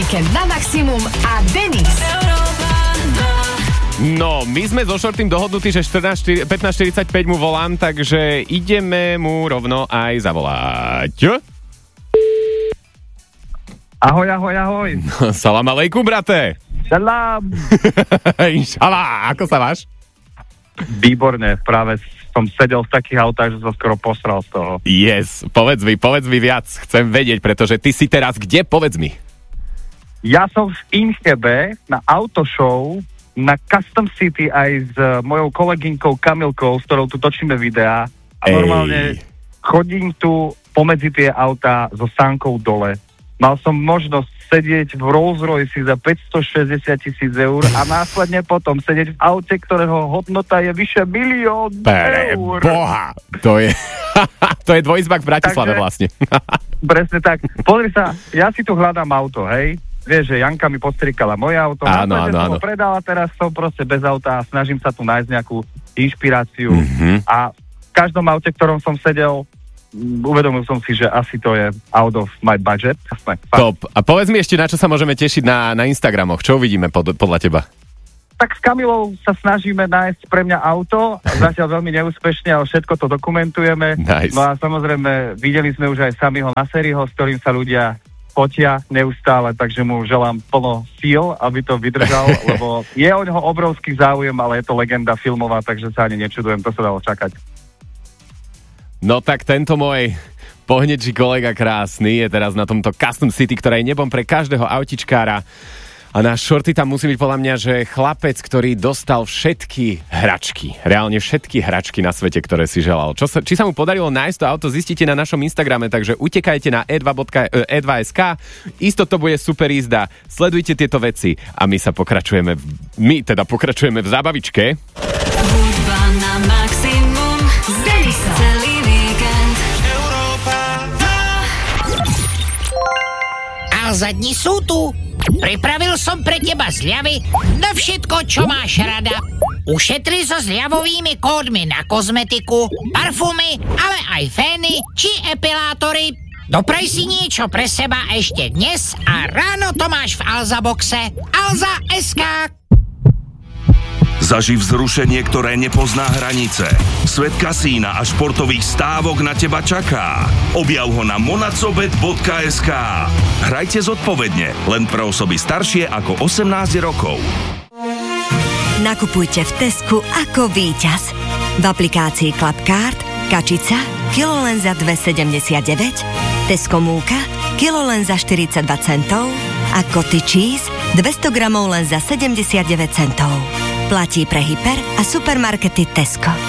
víkend na maximum a Denis. No, my sme so Shortym dohodnutí, že 15:45 mu volám, takže ideme mu rovno aj zavolať. Ahoj. Salam alejkum, brate. Salam. Inšalá, ako sa máš? Výborne, práve som sedel v takých autách, že som skoro posral z toho. Yes, povedz mi viac, chcem vedieť, pretože ty si teraz kde, povedz mi. Ja som v Inchebe na autoshow na Custom City aj s mojou kolegynkou Kamilkou, s ktorou tu točíme videá a normálne chodím tu pomedzi tie autá so sánkou dole. Mal som možnosť sedieť v Rolls Royce za 560 000 eur a následne potom sedieť v aute, ktorého hodnota je vyše 1 000 000 eur. Boha, to je dvojizbak v Bratislave vlastne. Presne tak. Pozri sa, ja si tu hľadám auto, hej? Vieš, že Janka mi postrikala moje auto. Áno. Som ho predala, teraz som proste bez auta a snažím sa tu nájsť nejakú inšpiráciu. A v každom aute, ktorom som sedel, uvedomil som si, že asi to je out of my budget. Top. A povedz mi ešte, na čo sa môžeme tešiť na Instagramoch. Čo uvidíme podľa teba? Tak s Kamilou sa snažíme nájsť pre mňa auto. Zatiaľ veľmi neúspešne, ale všetko to dokumentujeme. Nice. No a samozrejme, videli sme už aj samého Naseriho, s ktorým sa ľudia fotia neustále, takže mu želám plno síl, aby to vydržal, lebo je o neho obrovský záujem, ale je to legenda filmová, takže sa ani nečudujem, to sa dalo čakať. No tak tento môj pohnečí kolega krásny je teraz na tomto Custom City, ktorá je nebom pre každého autičkára. A náš Shorty tam musí byť podľa mňa, že chlapec, ktorý dostal všetky hračky, reálne všetky hračky na svete, ktoré si želal. Či sa mu podarilo nájsť to auto, zistíte na našom Instagrame, takže utekajte na e2.sk, isto to bude super jízda, sledujte tieto veci a my pokračujeme v zábavičke. Hudba na maximum z Denisa. Celý víkend. A zadní sú tu. Pripravil som pre teba zľavy na všetko, čo máš rada. Ušetri so zľavovými kódmi na kozmetiku, parfumy, ale aj fény či epilátory. Dopraj si niečo pre seba ešte dnes a ráno to máš v Alza boxe. Alza.sk. Zaživ zrušenie, ktoré nepozná hranice. Svet kasína a športových stávok na teba čaká. Objav ho na monacobet.sk. Hrajte zodpovedne, len pre osoby staršie ako 18 rokov. Nakupujte v Tesku ako víťaz. V aplikácii Clubcard, kačica, kilo len za 2,79, Tesco múka, kilo len za 42 centov a Cottage cheese 200 gramov len za 79 centov. Platí pre hyper a supermarkety Tesco.